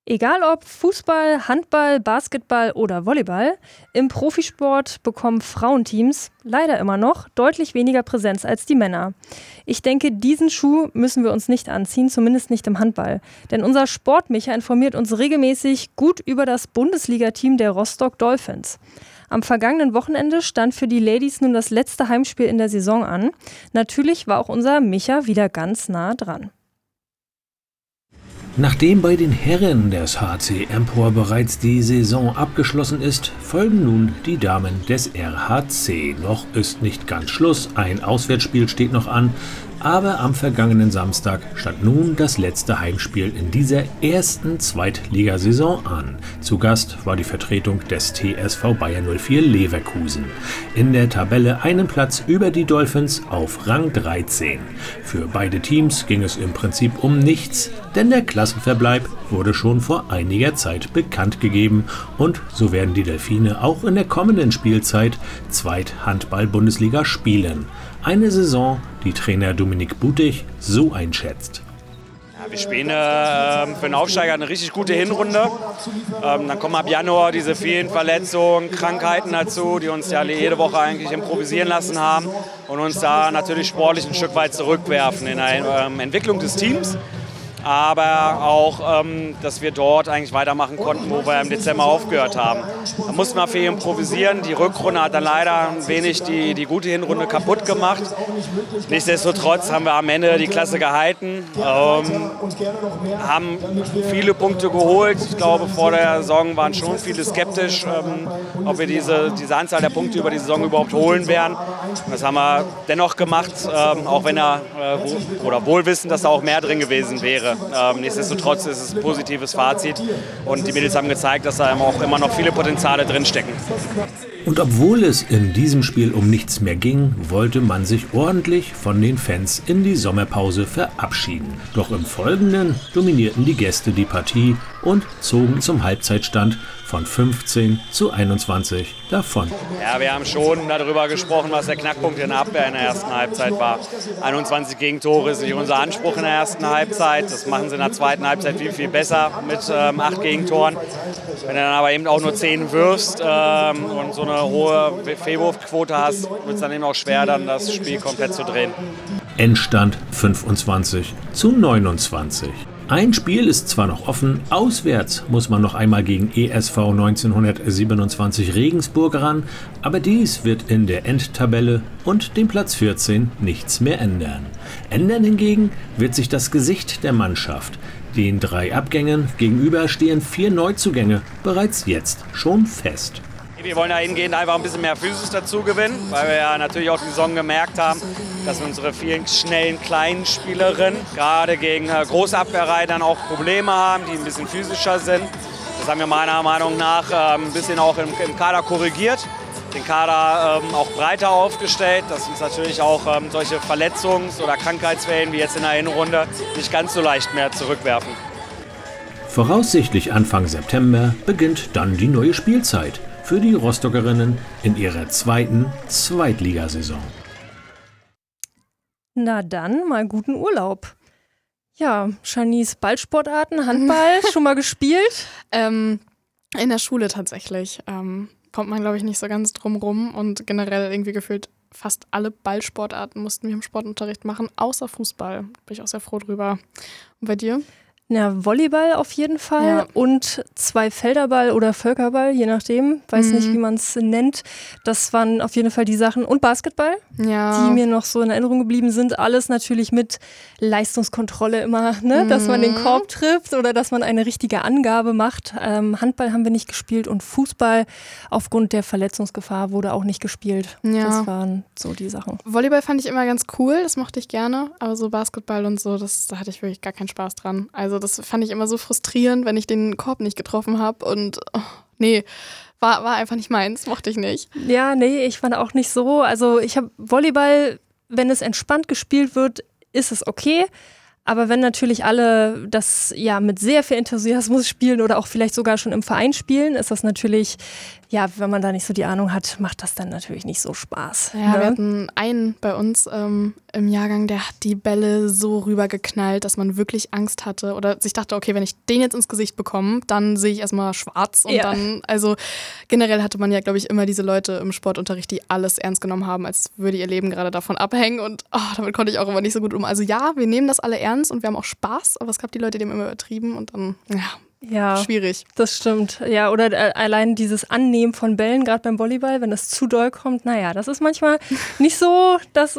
Egal ob Fußball, Handball, Basketball oder Volleyball, im Profisport bekommen Frauenteams leider immer noch deutlich weniger Präsenz als die Männer. Ich denke, diesen Schuh müssen wir uns nicht anziehen, zumindest nicht im Handball. Denn unser Sportmicha informiert uns regelmäßig gut über das Bundesliga-Team der Rostock Dolphins. Am vergangenen Wochenende stand für die Ladies nun das letzte Heimspiel in der Saison an. Natürlich war auch unser Micha wieder ganz nah dran. Nachdem bei den Herren des HC Empor bereits die Saison abgeschlossen ist, folgen nun die Damen des RHC. Noch ist nicht ganz Schluss, ein Auswärtsspiel steht noch an, aber am vergangenen Samstag stand nun das letzte Heimspiel in dieser ersten Zweitligasaison an. Zu Gast war die Vertretung des TSV Bayer 04 Leverkusen. In der Tabelle einen Platz über die Dolphins auf Rang 13. Für beide Teams ging es im Prinzip um nichts, denn der Klassenverbleib wurde schon vor einiger Zeit bekannt gegeben und so werden die Delfine auch in der kommenden Spielzeit Zweithandball-Bundesliga spielen. Eine Saison, die Trainer Dominik Butig so einschätzt. Ja, wir spielen für den Aufsteiger eine richtig gute Hinrunde. Dann kommen ab Januar diese vielen Verletzungen, Krankheiten dazu, die uns ja jede Woche eigentlich improvisieren lassen haben und uns da natürlich sportlich ein Stück weit zurückwerfen in der Entwicklung des Teams. Aber auch, dass wir dort eigentlich weitermachen konnten, wo wir im Dezember aufgehört haben. Da mussten wir viel improvisieren. Die Rückrunde hat dann leider ein wenig die gute Hinrunde kaputt gemacht. Nichtsdestotrotz haben wir am Ende die Klasse gehalten, haben viele Punkte geholt. Ich glaube, vor der Saison waren schon viele skeptisch, ob wir diese Anzahl der Punkte über die Saison überhaupt holen werden. Das haben wir dennoch gemacht, auch wenn wohl wissen, dass da auch mehr drin gewesen wäre. Nichtsdestotrotz ist es ein positives Fazit und die Mädels haben gezeigt, dass da auch immer noch viele Potenziale drinstecken. Und obwohl es in diesem Spiel um nichts mehr ging, wollte man sich ordentlich von den Fans in die Sommerpause verabschieden. Doch im Folgenden dominierten die Gäste die Partie und zogen zum Halbzeitstand von 15:21 davon. Ja, wir haben schon darüber gesprochen, was der Knackpunkt in der Abwehr in der ersten Halbzeit war. 21 Gegentore ist nicht unser Anspruch in der ersten Halbzeit. Das machen sie in der zweiten Halbzeit viel, viel besser mit 8 Gegentoren. Wenn du dann aber eben auch nur 10 wirfst und so eine hohe Fehlwurfquote hast, wird es dann eben auch schwer, dann das Spiel komplett zu drehen. Endstand 25:29. Ein Spiel ist zwar noch offen, auswärts muss man noch einmal gegen ESV 1927 Regensburg ran, aber dies wird in der Endtabelle und dem Platz 14 nichts mehr ändern. Ändern hingegen wird sich das Gesicht der Mannschaft. Den 3 Abgängen gegenüber stehen 4 Neuzugänge bereits jetzt schon fest. Wir wollen dahingehend einfach ein bisschen mehr Physis dazu gewinnen, weil wir ja natürlich auch die Saison gemerkt haben, dass unsere vielen schnellen kleinen Spielerinnen gerade gegen große Abwehrreihen dann auch Probleme haben, die ein bisschen physischer sind. Das haben wir meiner Meinung nach ein bisschen auch im Kader korrigiert, den Kader auch breiter aufgestellt, dass uns natürlich auch solche Verletzungs- oder Krankheitswellen wie jetzt in der Hinrunde nicht ganz so leicht mehr zurückwerfen. Voraussichtlich Anfang September beginnt dann die neue Spielzeit für die Rostockerinnen in ihrer zweiten Zweitligasaison. Na dann, mal guten Urlaub. Ja, Shanice, Ballsportarten, Handball, schon mal gespielt? In der Schule tatsächlich. Kommt man, glaube ich, nicht so ganz drum rum. Und generell irgendwie gefühlt fast alle Ballsportarten mussten wir im Sportunterricht machen, außer Fußball. Bin ich auch sehr froh drüber. Und bei dir? Ja, Volleyball auf jeden Fall Ja. und 2 Felderball oder Völkerball, je nachdem. Weiß nicht, wie man es nennt. Das waren auf jeden Fall die Sachen. Und Basketball, Ja. die mir noch so in Erinnerung geblieben sind. Alles natürlich mit Leistungskontrolle immer, ne? Dass man den Korb trifft oder dass man eine richtige Angabe macht. Handball haben wir nicht gespielt und Fußball aufgrund der Verletzungsgefahr wurde auch nicht gespielt. Ja. Das waren so die Sachen. Volleyball fand ich immer ganz cool, das mochte ich gerne. Aber so Basketball und so, da hatte ich wirklich gar keinen Spaß dran. Also das fand ich immer so frustrierend, wenn ich den Korb nicht getroffen habe. Und war einfach nicht meins, mochte ich nicht. Ja, nee, ich fand auch nicht so. Also ich habe Volleyball, wenn es entspannt gespielt wird, ist es okay. Aber wenn natürlich alle das ja mit sehr viel Enthusiasmus spielen oder auch vielleicht sogar schon im Verein spielen, ist das natürlich Ja, wenn man da nicht so die Ahnung hat, macht das dann natürlich nicht so Spaß. Ja, ne? Wir hatten einen bei uns im Jahrgang, der hat die Bälle so rübergeknallt, dass man wirklich Angst hatte oder sich dachte, okay, wenn ich den jetzt ins Gesicht bekomme, dann sehe ich erstmal schwarz und dann, also generell hatte man ja, glaube ich, immer diese Leute im Sportunterricht, die alles ernst genommen haben, als würde ihr Leben gerade davon abhängen und damit konnte ich auch immer nicht so gut um. Also ja, wir nehmen das alle ernst und wir haben auch Spaß, aber es gab die Leute, die haben immer übertrieben und dann, Ja, schwierig. Das stimmt. Ja, oder allein dieses Annehmen von Bällen, gerade beim Volleyball, wenn das zu doll kommt, das ist manchmal nicht so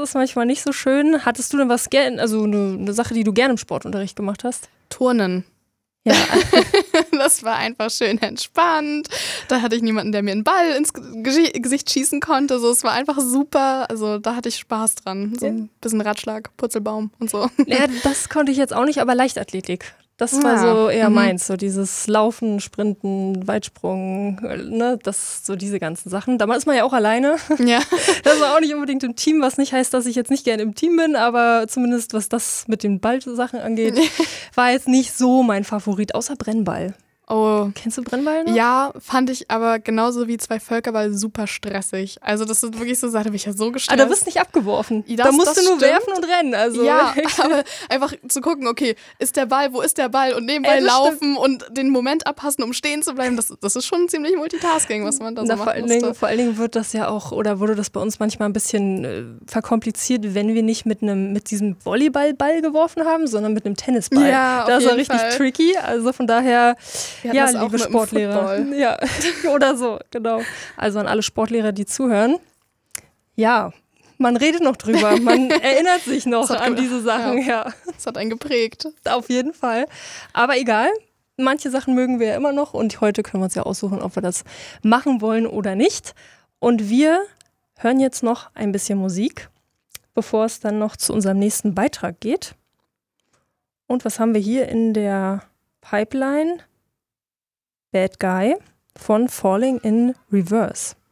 schön. Hattest du denn was also eine Sache, die du gerne im Sportunterricht gemacht hast? Turnen. Ja. Das war einfach schön entspannt. Da hatte ich niemanden, der mir einen Ball ins Gesicht schießen konnte. So, es war einfach super. Also da hatte ich Spaß dran. So ein bisschen Ratschlag, Purzelbaum und so. Ja, das konnte ich jetzt auch nicht, aber Leichtathletik. Das war so eher meins, so dieses Laufen, Sprinten, Weitsprung, ne, so diese ganzen Sachen. Da ist man ja auch alleine. Ja. Das war auch nicht unbedingt im Team, was nicht heißt, dass ich jetzt nicht gerne im Team bin, aber zumindest was das mit den Ballsachen angeht, war jetzt nicht so mein Favorit, außer Brennball. Oh. Kennst du Brennball noch? Ja, fand ich aber genauso wie 2 Völkerball super stressig. Also das ist wirklich so, da bin ich ja so gestresst. Aber da wirst du nicht abgeworfen. Da musst du nur werfen und rennen. Also. Ja, aber einfach zu gucken, okay, ist der Ball, wo ist der Ball? Und nebenbei laufen und den Moment abpassen, um stehen zu bleiben. Das ist schon ziemlich Multitasking, was man da so machen musste. Vor allen Dingen wird das ja auch, oder wurde das bei uns manchmal ein bisschen verkompliziert, wenn wir nicht mit diesem Volleyballball geworfen haben, sondern mit einem Tennisball. Ja, das war richtig tricky. Also von daher, ja, liebe Sportlehrer. Ja, oder so, genau. Also an alle Sportlehrer, die zuhören. Ja, man redet noch drüber, man erinnert sich noch an diese Sachen. Ja. Das hat einen geprägt. Auf jeden Fall. Aber egal, manche Sachen mögen wir ja immer noch und heute können wir uns ja aussuchen, ob wir das machen wollen oder nicht. Und wir hören jetzt noch ein bisschen Musik, bevor es dann noch zu unserem nächsten Beitrag geht. Und was haben wir hier in der Pipeline? Bad Guy von Falling in Reverse.